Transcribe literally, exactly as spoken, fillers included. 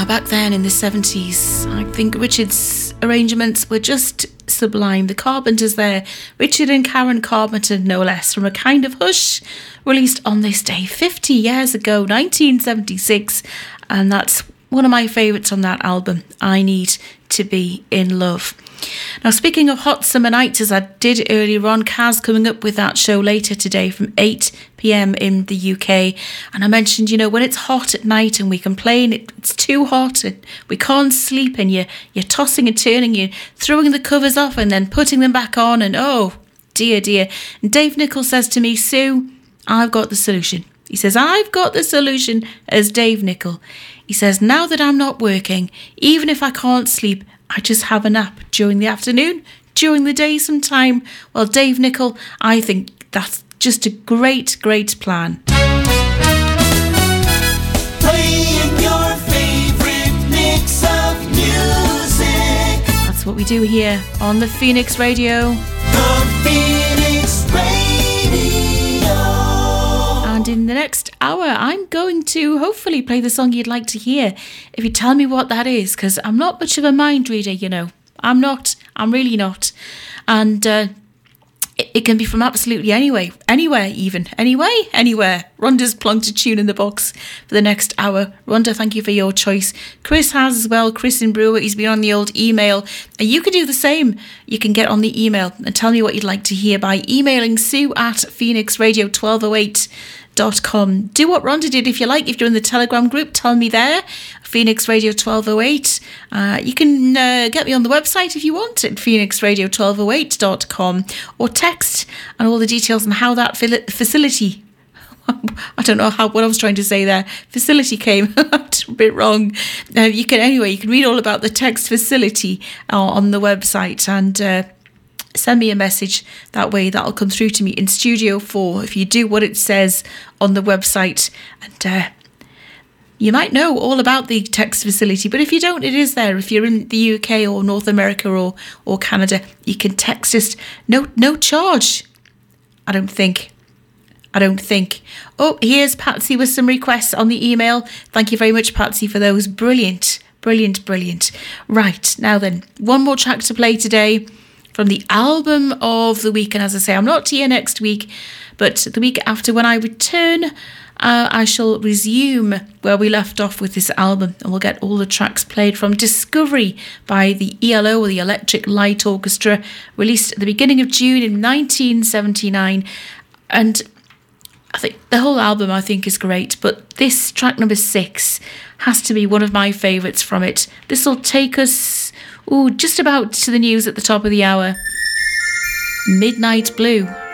back then in the seventies, I think Richard's arrangements were just sublime. The Carpenters there, Richard and Karen Carpenter, no less, from A Kind of Hush, released on this day fifty years ago, nineteen seventy-six, and that's one of my favourites on that album, I Need to Be in Love. Now, speaking of hot summer nights, as I did earlier on, Kaz coming up with that show later today from eight p.m. in the U K. And I mentioned, you know, when it's hot at night and we complain it's too hot and we can't sleep, and you're, you're tossing and turning, you're throwing the covers off and then putting them back on, and oh, dear, dear. And Dave Nichol says to me, Sue, I've got the solution. He says, I've got the solution as Dave Nichol. He says, now that I'm not working, even if I can't sleep, I just have a nap during the afternoon, during the day sometime. Well, Dave Nichol, I think that's just a great, great plan. Playing your favorite mix of music. That's what we do here on the Phoenix Radio. The Phoenix Radio. And in the next hour, I'm going to hopefully play the song you'd like to hear. If you tell me what that is, because I'm not much of a mind reader, you know. I'm not. I'm really not. And uh, it, it can be from absolutely anywhere, anywhere even. Anyway, anywhere. Rhonda's plunked a tune in the box for the next hour. Rhonda, thank you for your choice. Chris has as well. Chris in Brewer, he's been on the old email. And you can do the same. You can get on the email and tell me what you'd like to hear by emailing Sue at phoenix radio twelve oh eight dot com. Do what Rhonda did if you like. If you're in the Telegram group, tell me there. Phoenix Radio twelve oh eight. Uh, you can uh, get me on the website if you want at phoenix radio twelve oh eight dot com, or text, and all the details on how that fil- facility I don't know how what I was trying to say there. Facility came a bit wrong. Uh, you can anyway. You can read all about the text facility uh, on the website, and uh, send me a message that way. That'll come through to me in Studio four if you do what it says on the website. And uh, you might know all about the text facility, but if you don't, it is there. If you're in the U K or North America or or Canada, you can text us. No, no charge. I don't think. I don't think. Oh, here's Patsy with some requests on the email. Thank you very much, Patsy, for those. Brilliant, brilliant, brilliant. Right, now then, one more track to play today from the album of the week. And as I say, I'm not here next week, but the week after, when I return, uh, I shall resume where we left off with this album, and we'll get all the tracks played from Discovery by the E L O, or the Electric Light Orchestra, released at the beginning of June in nineteen seventy-nine. And I think the whole album, I think, is great, but this track number six has to be one of my favourites from it. This will take us, ooh, just about to the news at the top of the hour. Midnight Blue.